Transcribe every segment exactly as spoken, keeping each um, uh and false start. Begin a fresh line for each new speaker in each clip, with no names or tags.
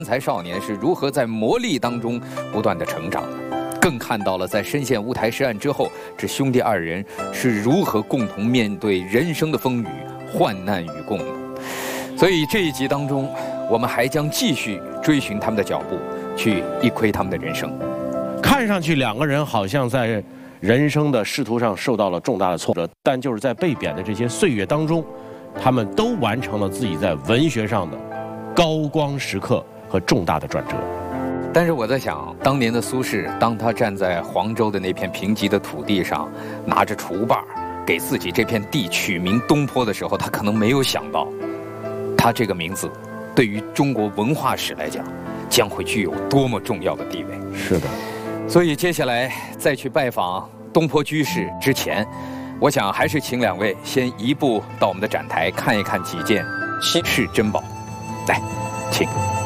才少年是如何在磨砺当中不断的成长的，更看到了在深陷乌台诗案之后，这兄弟二人是如何共同面对人生的风雨，患难与共的。所以这一集当中，我们还将继续追寻他们的脚步，去一窥他们的人生。
看上去两个人好像在人生的仕途上受到了重大的挫折，但就是在被贬的这些岁月当中，他们都完成了自己在文学上的高光时刻和重大的转折。
但是我在想，当年的苏轼，当他站在黄州的那片贫瘠的土地上，拿着锄把给自己这片地取名东坡的时候，他可能没有想到，他这个名字对于中国文化史来讲，将会具有多么重要的地位。
是的。
所以接下来再去拜访东坡居士之前，我想还是请两位先移步到我们的展台看一看几件稀世珍宝。来，请。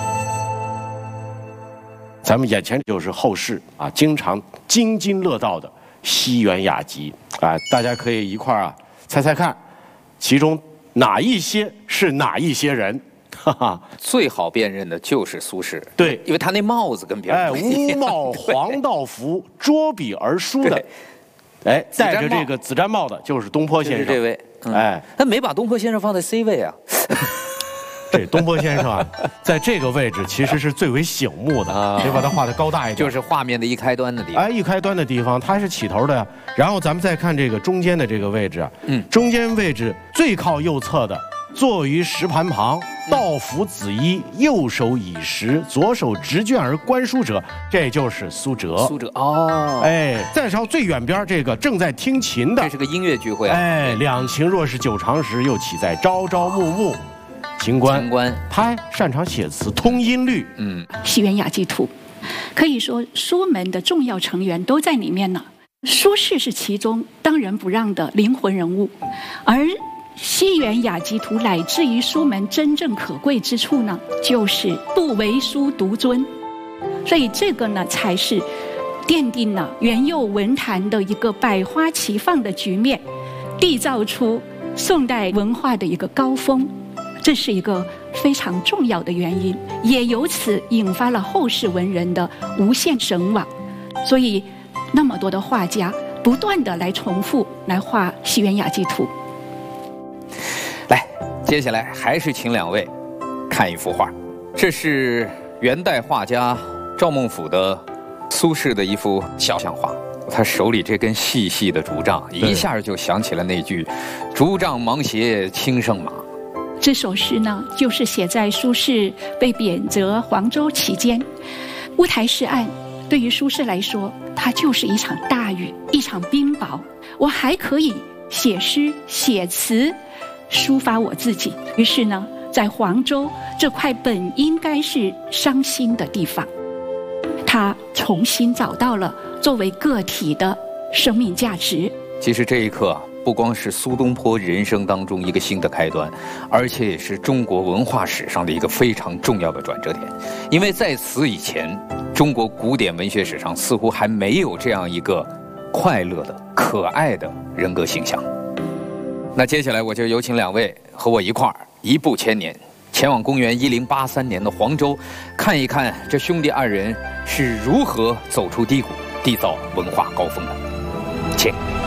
咱们眼前就是后世啊经常津津乐道的西园雅集啊，大家可以一块儿啊猜猜看，其中哪一些是哪一些人？哈哈，
最好辨认的就是苏轼，
对，
因为他那帽子跟别人
哎，
不一样
乌帽黄道服，捉笔而书的，哎，戴着这个紫毡帽的就是东坡先生。
这位，
嗯、哎，
他没把东坡先生放在 C 位啊。
这东坡先生啊，在这个位置其实是最为醒目的，啊、得把它画得高大一点，
就是画面的一开端的地方。
哎，一开端的地方，它是起头的呀。然后咱们再看这个中间的这个位置啊，嗯，中间位置最靠右侧的。坐于石盘旁，道服紫衣，右手以石，左手执卷而观书者，这就是苏辙。
苏辙哦，
哎，再朝最远边这个正在听琴的，
这是个音乐聚会啊。
哎，两情若是久长时，又岂在朝朝暮暮。秦观，
秦观，
他擅长写词，通音律。
嗯，《西园雅集图》可以说苏门的重要成员都在里面呢。苏轼是其中当仁不让的灵魂人物，而《西园雅集图》乃至于苏门真正可贵之处呢，就是不为苏独尊，所以这个呢才是奠定了元佑文坛的一个百花齐放的局面，缔造出宋代文化的一个高峰，这是一个非常重要的原因，也由此引发了后世文人的无限神往。所以那么多的画家不断的来重复来画《西园雅集图》。
来，接下来还是请两位看一幅画，这是元代画家赵孟頫的苏轼的一幅肖像画。他手里这根细细的竹杖，一下就想起了那句“竹杖芒鞋轻胜马”。
这首诗呢，就是写在苏轼被贬谪黄州期间。乌台诗案对于苏轼来说，它就是一场大雨，一场冰雹。我还可以写诗写词抒发我自己，于是呢，在黄州这块本应该是伤心的地方，他重新找到了作为个体的生命价值。
其实这一刻不光是苏东坡人生当中一个新的开端，而且也是中国文化史上的一个非常重要的转折点。因为在此以前，中国古典文学史上似乎还没有这样一个快乐的、可爱的人格形象。那接下来我就有请两位和我一块儿一步千年，前往公元一零八三年的黄州，看一看这兄弟二人是如何走出低谷，缔造文化高峰的。请。